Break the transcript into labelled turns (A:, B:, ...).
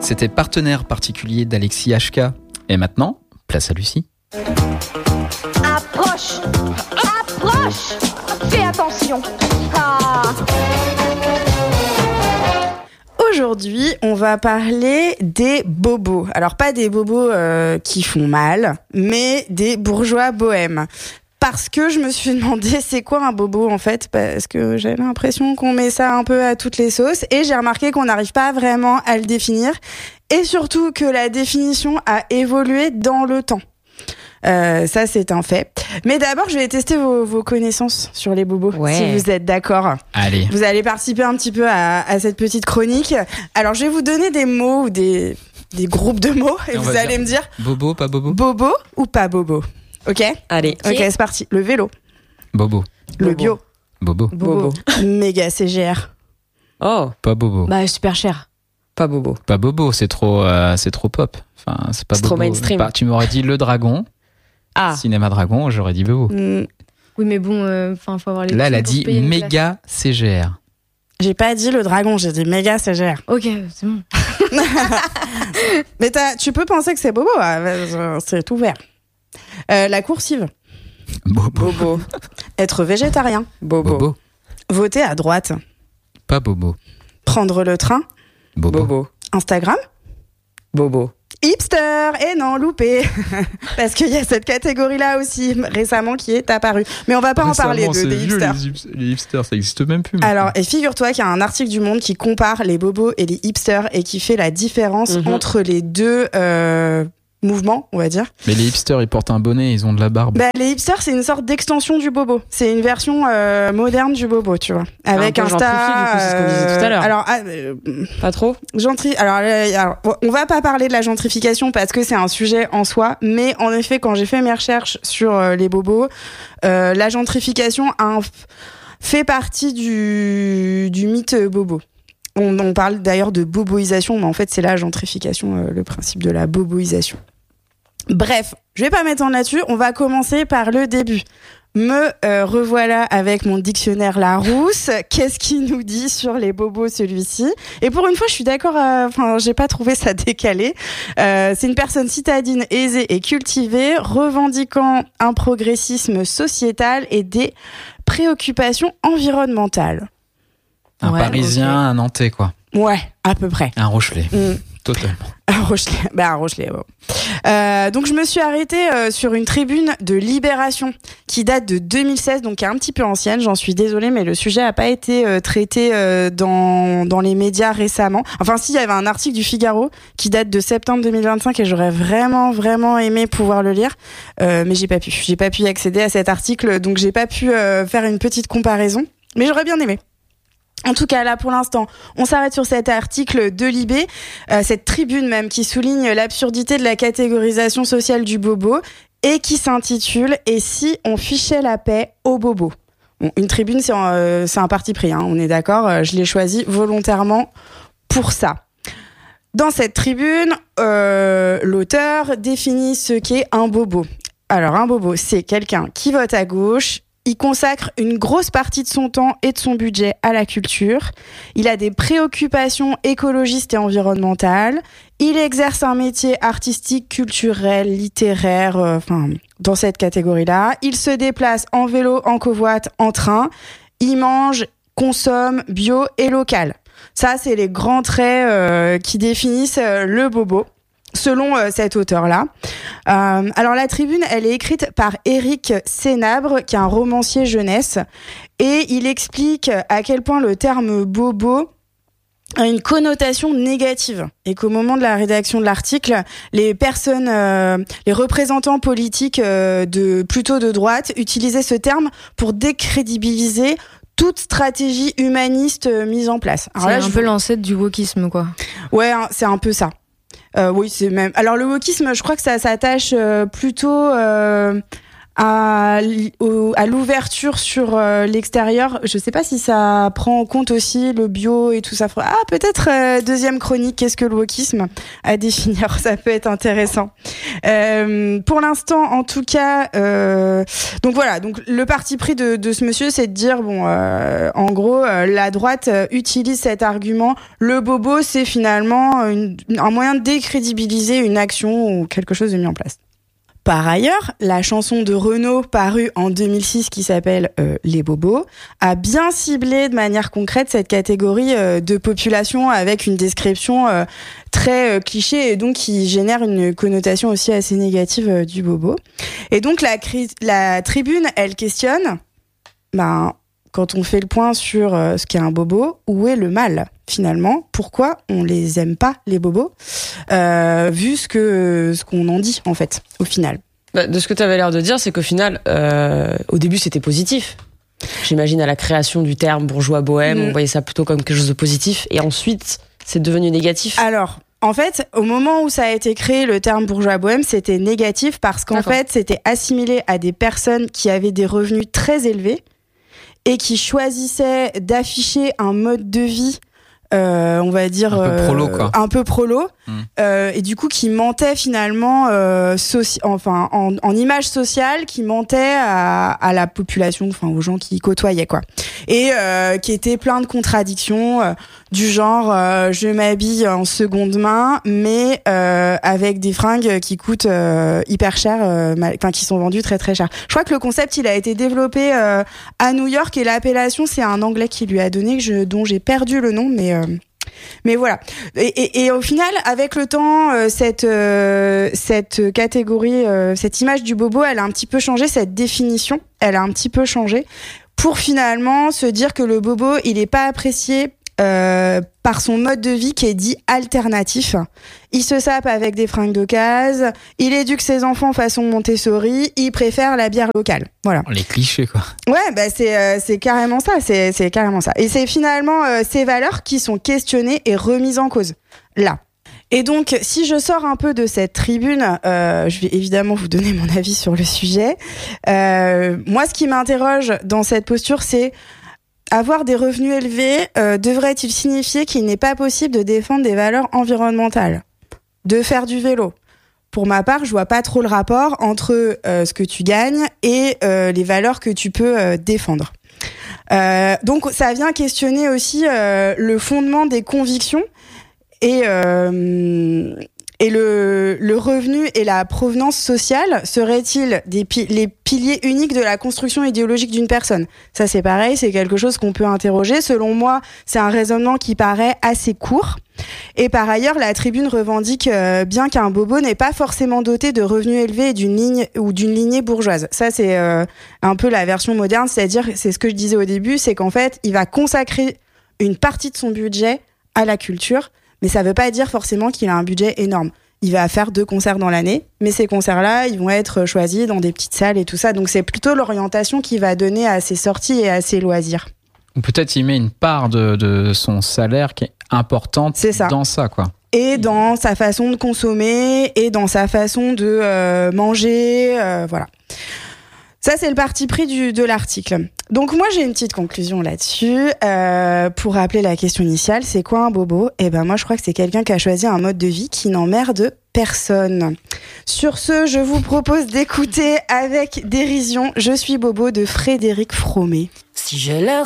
A: C'était Partenaire particulier d'Alexis HK. Et maintenant, place à Lucie.
B: Approche, approche, fais attention. Ah.
C: Aujourd'hui, on va parler des bobos. Alors, pas des bobos qui font mal, mais des bourgeois bohèmes. Parce que je me suis demandé c'est quoi un bobo en fait, parce que j'ai l'impression qu'on met ça un peu à toutes les sauces et j'ai remarqué qu'on n'arrive pas vraiment à le définir et surtout que la définition a évolué dans le temps. Ça c'est un fait. Mais d'abord je vais tester vos connaissances sur les bobos, si vous êtes d'accord.
A: Allez.
C: Vous allez participer un petit peu à cette petite chronique. Alors je vais vous donner des mots ou des groupes de mots et vous allez me dire
A: bobo, pas bobo.
C: Bobo ou pas bobo. Ok.
D: Allez.
C: Ok, c'est parti. Le vélo.
A: Bobo.
C: Le bio.
A: Bobo.
D: Bobo.
C: Méga CGR.
D: Oh.
A: Pas bobo.
D: Bah, super cher. Pas bobo.
A: Pas bobo, c'est trop pop. Enfin, c'est pas
D: C'est
A: bobo.
D: trop mainstream.
A: Tu m'aurais dit le dragon.
D: Ah.
A: Cinéma Dragon, j'aurais dit bobo.
E: Oui, mais bon, faut avoir les.
A: Là, elle a
E: thunes pour se
A: dit
E: payer une
A: méga CGR.
C: J'ai pas dit le dragon, j'ai dit méga CGR.
E: place. Ok, c'est bon.
C: Mais tu peux penser que c'est bobo, c'est ouvert. La coursive.
A: Bobo.
C: Bobo. Être végétarien.
A: Bobo.
C: Voter à droite.
A: Pas bobo.
C: Prendre le train.
A: Bobo.
D: Bobo.
C: Instagram.
D: Bobo.
C: Hipster. Et non, loupé. Parce qu'il y a cette catégorie-là aussi récemment qui est apparue. Mais on va pas en parler des hipsters.
A: Les hipsters, ça existe même plus. Maintenant.
C: Alors, et figure-toi qu'il y a un article du Monde qui compare les bobos et les hipsters et qui fait la différence entre les deux mouvements, on va dire.
A: Mais les hipsters, ils portent un bonnet, ils ont de la barbe.
C: Bah, les hipsters, c'est une sorte d'extension du bobo. C'est une version moderne du bobo, tu vois. Avec
D: un peu
C: Insta.
D: gentrifié, du coup, c'est ce qu'on disait tout à l'heure.
C: Alors,
D: Pas trop.
C: alors, on va pas parler de la gentrification parce que c'est un sujet en soi. Mais en effet, quand j'ai fait mes recherches sur les bobos, la gentrification fait partie du mythe bobo. On parle d'ailleurs de boboisation, mais en fait, c'est la gentrification, le principe de la boboisation. Bref, je vais pas m'étendre là-dessus. On va commencer par le début. Me revoilà avec mon dictionnaire Larousse. Qu'est-ce qu'il nous dit sur les bobos, celui-ci? Et pour une fois, je suis d'accord. J'ai pas trouvé ça décalé. C'est une personne citadine aisée et cultivée, revendiquant un progressisme sociétal et des préoccupations environnementales.
A: Un Parisien, un Nantais, quoi.
C: Ouais, à peu près.
A: Un Rochelais. Totalement.
C: Un Rochelais, ouais. Donc je me suis arrêtée sur une tribune de Libération qui date de 2016, donc qui est un petit peu ancienne, j'en suis désolée, mais le sujet n'a pas été traité dans les médias récemment. Enfin si, il y avait un article du Figaro qui date de septembre 2025 et j'aurais vraiment aimé pouvoir le lire, mais j'ai pas pu y accéder à cet article, donc j'ai pas pu faire une petite comparaison, mais j'aurais bien aimé. En tout cas, là, pour l'instant, on s'arrête sur cet article de Libé, cette tribune même qui souligne l'absurdité de la catégorisation sociale du bobo et qui s'intitule « Et si on fichait la paix aux bobos ?» Bon, une tribune, c'est un parti pris, hein, on est d'accord, je l'ai choisi volontairement pour ça. Dans cette tribune, l'auteur définit ce qu'est un bobo. Alors, un bobo, c'est quelqu'un qui vote à gauche. Il consacre une grosse partie de son temps et de son budget à la culture. Il a des préoccupations écologistes et environnementales. Il exerce un métier artistique, culturel, littéraire, dans cette catégorie-là. Il se déplace en vélo, en covoite, en train. Il mange, consomme bio et local. Ça, c'est les grands traits qui définissent le bobo. Selon cet auteur-là. Alors la tribune, elle est écrite par Éric Sénabre, qui est un romancier jeunesse, et il explique à quel point le terme bobo a une connotation négative et qu'au moment de la rédaction de l'article, les personnes, les représentants politiques plutôt de droite utilisaient ce terme pour décrédibiliser toute stratégie humaniste mise en place. Alors
E: C'est
C: là,
E: un peu l'ancêtre du wokisme, quoi.
C: Ouais, c'est un peu ça. Oui, c'est même. Alors le wokisme, je crois que ça s'attache plutôt à l'ouverture sur l'extérieur. Je sais pas si ça prend en compte aussi le bio et tout ça. Ah, peut-être deuxième chronique, qu'est-ce que le wokisme à définir, ça peut être intéressant. Pour l'instant, en tout cas, donc voilà, donc le parti pris de ce monsieur, c'est de dire bon, en gros, la droite utilise cet argument. Le bobo, c'est finalement un moyen de décrédibiliser une action ou quelque chose de mis en place. Par ailleurs, la chanson de Renaud parue en 2006 qui s'appelle Les Bobos a bien ciblé de manière concrète cette catégorie de population avec une description très cliché et donc qui génère une connotation aussi assez négative du bobo. Et donc la tribune, elle questionne, quand on fait le point sur ce qu'est un bobo, où est le mal finalement? Pourquoi on les aime pas, les bobos, vu ce qu'on en dit en fait au final?
D: De ce que tu avais l'air de dire, c'est qu'au final, au début c'était positif. J'imagine à la création du terme bourgeois bohème, on voyait ça plutôt comme quelque chose de positif, et ensuite c'est devenu négatif.
C: Alors, en fait, au moment où ça a été créé, le terme bourgeois bohème, c'était négatif parce qu'en fait, c'était assimilé à des personnes qui avaient des revenus très élevés et qui choisissaient d'afficher un mode de vie, on va dire
A: un peu prolo, quoi.
C: Un peu prolo, et du coup qui mentaient finalement en image sociale, qui mentaient à la population, enfin aux gens qui côtoyaient quoi, et qui étaient plein de contradictions du genre je m'habille en seconde main mais avec des fringues qui coûtent hyper cher, qui sont vendues très très cher. Je crois que le concept il a été développé à New York et l'appellation c'est un anglais qui lui a donné dont j'ai perdu le nom mais voilà. Et au final, avec le temps, cette catégorie, cette image du bobo, elle a un petit peu changé, cette définition, elle a un petit peu changé pour finalement se dire que le bobo, il est pas apprécié par son mode de vie qui est dit alternatif. Il se sape avec des fringues d'occasion, il éduque ses enfants façon Montessori, il préfère la bière locale. Voilà.
A: Les clichés, quoi.
C: Ouais, c'est carrément ça, c'est carrément ça. Et c'est finalement ces valeurs qui sont questionnées et remises en cause, là. Et donc, si je sors un peu de cette tribune, je vais évidemment vous donner mon avis sur le sujet. Moi, ce qui m'interroge dans cette posture, c'est avoir des revenus élevés devrait-il signifier qu'il n'est pas possible de défendre des valeurs environnementales, de faire du vélo? Pour ma part, je vois pas trop le rapport entre ce que tu gagnes et les valeurs que tu peux défendre. Donc, ça vient questionner aussi le fondement des convictions et le revenu et la provenance sociale seraient-ils les piliers uniques de la construction idéologique d'une personne? Ça, c'est pareil, c'est quelque chose qu'on peut interroger. Selon moi, c'est un raisonnement qui paraît assez court. Et par ailleurs, la tribune revendique bien qu'un bobo n'est pas forcément doté de revenus élevés et d'une lignée bourgeoise. Ça, c'est un peu la version moderne, c'est-à-dire, c'est ce que je disais au début, c'est qu'en fait, il va consacrer une partie de son budget à la culture. Mais ça veut pas dire forcément qu'il a un budget énorme. Il va faire 2 concerts dans l'année, mais ces concerts-là, ils vont être choisis dans des petites salles et tout ça. Donc c'est plutôt l'orientation qu'il va donner à ses sorties et à ses loisirs.
A: Ou peut-être il met une part de son salaire qui est importante dans ça, quoi.
C: Et dans sa façon de consommer, et dans sa façon de manger, voilà. Ça, c'est le parti pris de l'article. Donc moi, j'ai une petite conclusion là-dessus. Pour rappeler la question initiale, c'est quoi un bobo? Eh ben moi, je crois que c'est quelqu'un qui a choisi un mode de vie qui n'emmerde personne. Sur ce, je vous propose d'écouter avec dérision « Je suis bobo » de Frédéric Fromet.
F: Si j'ai l'air